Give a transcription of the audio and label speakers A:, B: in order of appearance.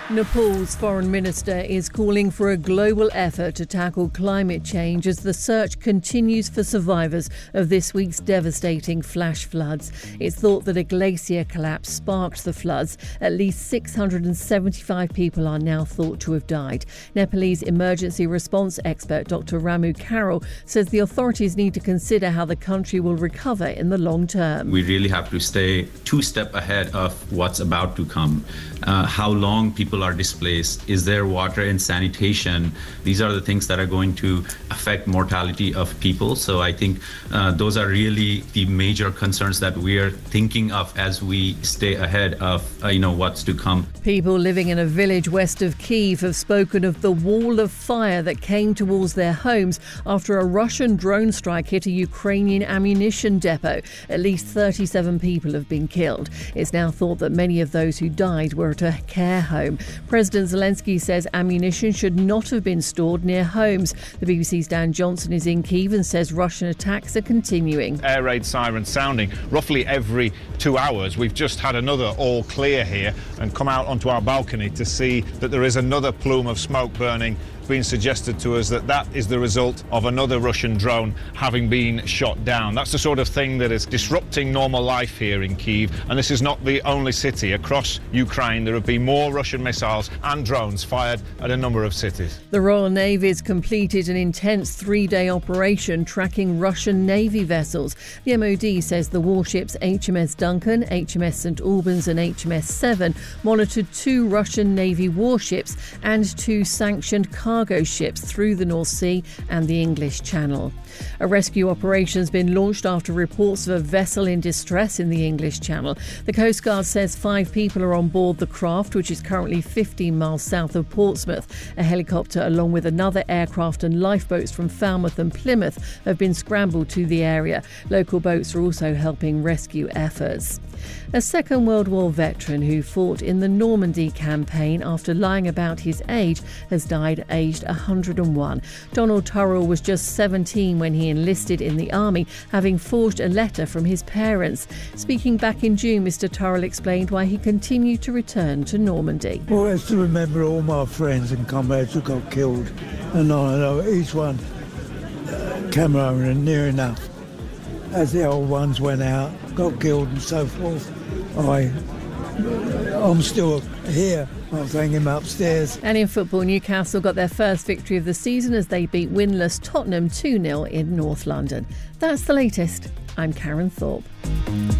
A: Nepal's foreign minister is calling for a global effort to tackle climate change as the search continues for survivors of this week's devastating flash floods. It's thought that a glacier collapse sparked the floods. At least 675 people are now thought to have died. Nepalese emergency response expert Dr. Ramu Carroll says the authorities need to consider how the country will recover in the long term.
B: We really have to stay two steps ahead of what's about to come. How long people are displaced, is there water and sanitation? These are the things that are going to affect mortality of people. So I think those are really the major concerns that we are thinking of as we stay ahead of what's to come.
A: People living in a village west of Kyiv have spoken of the wall of fire that came towards their homes after a Russian drone strike hit a Ukrainian ammunition depot. At least 37 people have been killed. It's now thought that many of those who died were at a care home. President Zelensky says ammunition should not have been stored near homes. The BBC's Dan Johnson is in Kyiv and says Russian attacks are continuing.
C: Air raid sirens sounding roughly every 2 hours. We've just had another all clear here and come out onto our balcony to see that there is another plume of smoke burning. Been suggested to us that is the result of another Russian drone having been shot down. That's the sort of thing that is disrupting normal life here in Kyiv, and this is not the only city. Across Ukraine there have been more Russian missiles and drones fired at a number of cities.
A: The Royal Navy has completed an intense 3-day operation tracking Russian Navy vessels. The MOD says the warships HMS Duncan, HMS St Albans and HMS Seven monitored 2 Russian Navy warships and 2 sanctioned cargo ships through the North Sea and the English Channel. A rescue operation has been launched after reports of a vessel in distress in the English Channel. The Coast Guard says 5 people are on board the craft, which is currently 15 miles south of Portsmouth. A helicopter along with another aircraft and lifeboats from Falmouth and Plymouth have been scrambled to the area. Local boats are also helping rescue efforts. A Second World War veteran who fought in the Normandy campaign after lying about his age has died aged 101. Donald Turrell was just 17 when he enlisted in the army, having forged a letter from his parents. Speaking back in June, Mr. Turrell explained why he continued to return to Normandy.
D: Well, it's to remember all my friends and comrades who got killed, and I know each one came over and near enough. As the old ones went out, got killed and so forth, I'm still here. I'm thanking him upstairs.
A: And in football, Newcastle got their first victory of the season as they beat winless Tottenham 2-0 in North London. That's the latest. I'm Karen Thorpe.